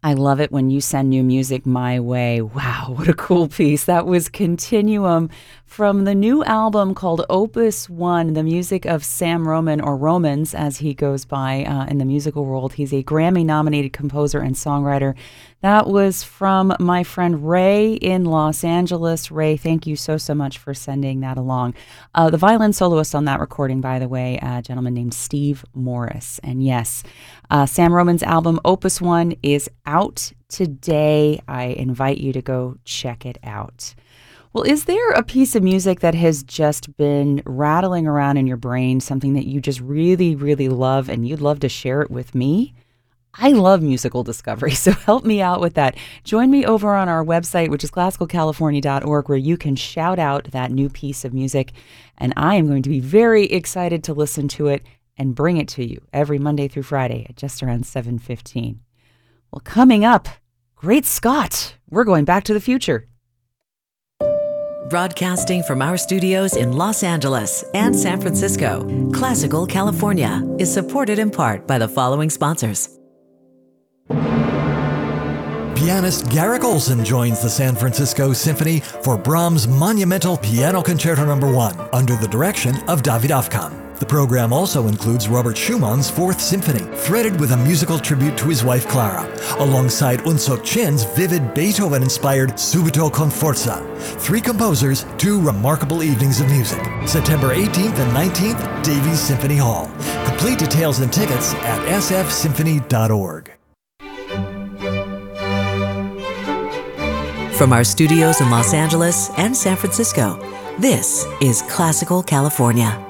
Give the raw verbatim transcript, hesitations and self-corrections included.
I love it when you send new music my way. Wow, what a cool piece. That was Continuum from the new album called Opus One, the music of Sam Roman, or Romans as he goes by uh, in the musical world. He's a Grammy-nominated composer and songwriter. That was from my friend Ray in Los Angeles. Ray, thank you so, so much for sending that along. Uh, the violin soloist on that recording, by the way, a gentleman named Steve Morris. And yes, uh, Sam Roman's album Opus One is out today. I invite you to go check it out. Well, is there a piece of music that has just been rattling around in your brain, something that you just really, really love and you'd love to share it with me? I love musical discovery, so help me out with that. Join me over on our website, which is classical california dot org, where you can shout out that new piece of music, and I am going to be very excited to listen to it and bring it to you every Monday through Friday at just around seven fifteen. Well, coming up, Great Scott, we're going back to the future. Broadcasting from our studios in Los Angeles and San Francisco, Classical California is supported in part by the following sponsors. Pianist Garrick Olson joins the San Francisco Symphony for Brahms' monumental Piano Concerto number one under the direction of David Afkan. The program also includes Robert Schumann's Fourth Symphony, threaded with a musical tribute to his wife Clara, alongside Unsuk Chin's vivid Beethoven-inspired Subito con Forza. Three composers, two remarkable evenings of music. September eighteenth and nineteenth, Davies Symphony Hall. Complete details and tickets at s f symphony dot org. From our studios in Los Angeles and San Francisco, this is Classical California.